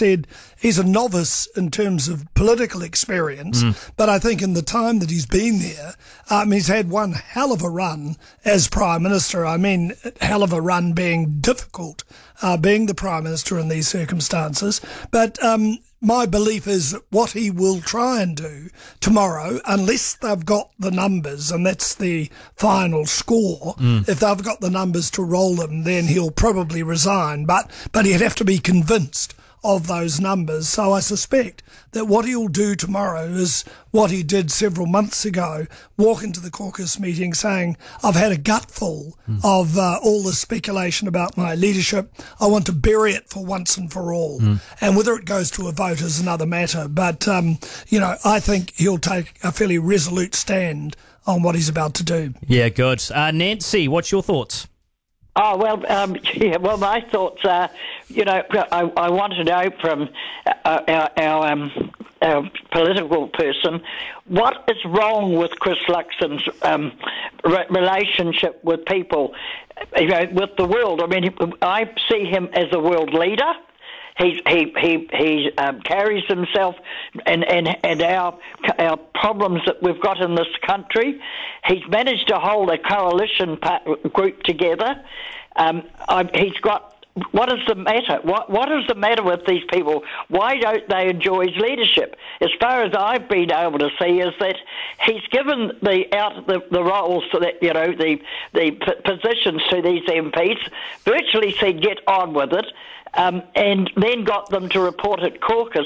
said, he's a novice in terms of political experience, but I think in the time that he's been there, he's had one hell of a run as Prime Minister. I mean, hell of a run being difficult, being the Prime Minister in these circumstances. But my belief is that what he will try and do tomorrow, unless they've got the numbers, and that's the final score, if they've got the numbers to roll them, then he'll probably resign. But he'd have to be convinced of those numbers. So I suspect that what he'll do tomorrow is what he did several months ago, walk into the caucus meeting saying, I've had a gutful of all the speculation about my leadership. I want to bury it for once and for all. And whether it goes to a vote is another matter. But, I think he'll take a fairly resolute stand on what he's about to do. Yeah, good. Nancy, what's your thoughts? Oh, well, my thoughts are, I want to know from our political person, what is wrong with Chris Luxon's relationship with people, with the world? I mean, I see him as a world leader. He carries himself and our problems that we've got in this country. He's managed to hold a coalition group together. He's got. What is the matter? What is the matter with these people? Why don't they enjoy his leadership? As far as I've been able to see, is that he's given the roles to the positions to these MPs, virtually said get on with it. And then got them to report at caucus.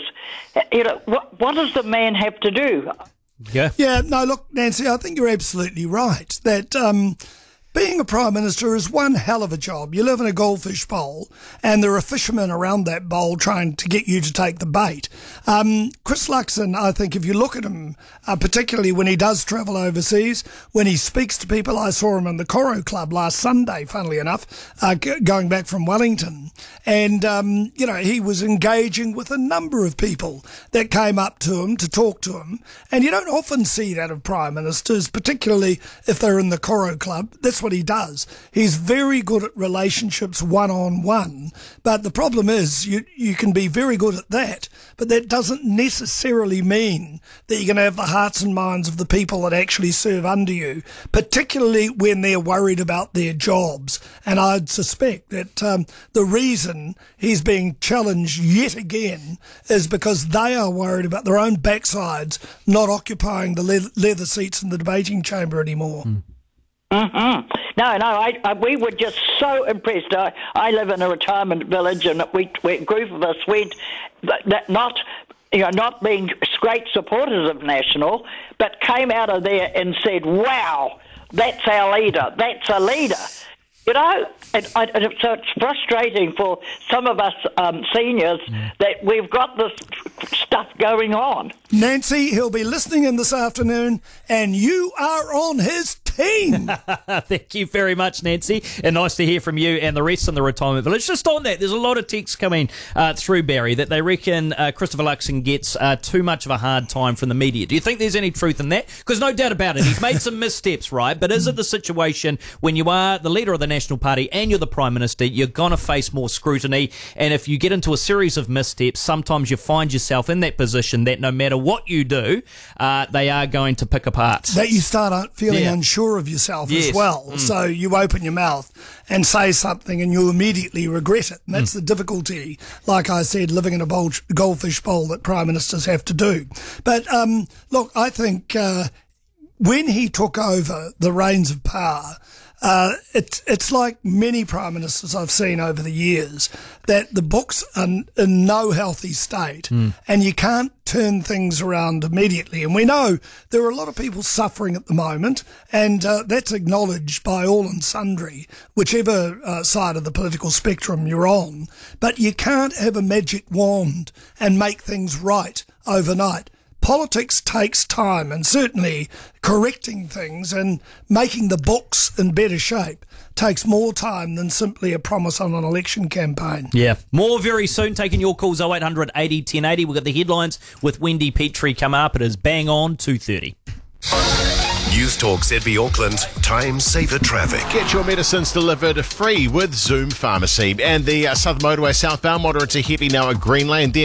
What does the man have to do? Yeah, no, look, Nancy, I think you're absolutely right that being a Prime Minister is one hell of a job. You live in a goldfish bowl and there are fishermen around that bowl trying to get you to take the bait. Chris Luxon, I think if you look at him, particularly when he does travel overseas, when he speaks to people, I saw him in the Coro Club last Sunday, funnily enough, going back from Wellington. And, he was engaging with a number of people that came up to him to talk to him. And you don't often see that of Prime Ministers, particularly if they're in the Coro Club. That's what he does. He's very good at relationships one-on-one. But the problem is you can be very good at that, but that doesn't necessarily mean that you're going to have the hearts and minds of the people that actually serve under you, particularly when they're worried about their jobs. And I'd suspect that the reason he's being challenged yet again is because they are worried about their own backsides not occupying the leather seats in the debating chamber anymore. Mm-hmm. No, we were just so impressed. I live in a retirement village, and a group of us went, not being great supporters of National, but came out of there and said, wow, that's our leader, that's a leader. So it's frustrating for some of us seniors that we've got this stuff going on. Nancy, he'll be listening in this afternoon, and you are on his team. Thank you very much, Nancy, and nice to hear from you and the rest in the retirement village. Just on that, there's a lot of texts coming through, Barry, that they reckon Christopher Luxon gets too much of a hard time from the media. Do you think there's any truth in that? Because no doubt about it, he's made some missteps, right? But is it the situation when you are the leader of the National Party and you're the Prime Minister, you're going to face more scrutiny, and if you get into a series of missteps, sometimes you find yourself in that position that no matter what you do, they are going to pick apart. That you start feeling unsure of yourself as well. So you open your mouth and say something and you immediately regret it. And that's the difficulty, like I said, living in a goldfish bowl that Prime Ministers have to do. But look, I think when he took over the reins of power, it's like many Prime Ministers I've seen over the years, that the books are in no healthy state and you can't turn things around immediately. And we know there are a lot of people suffering at the moment, and that's acknowledged by all and sundry, whichever side of the political spectrum you're on. But you can't have a magic wand and make things right overnight. Politics takes time, and certainly correcting things and making the books in better shape takes more time than simply a promise on an election campaign. Yeah. More very soon. Taking your calls 0800 80 1080. We've got the headlines with Wendy Petrie come up. It is bang on 2:30. News Talk ZB Auckland, time saver traffic. Get your medicines delivered free with Zoom Pharmacy. And the Southern Motorway southbound moderate to heavy now at Green Lane.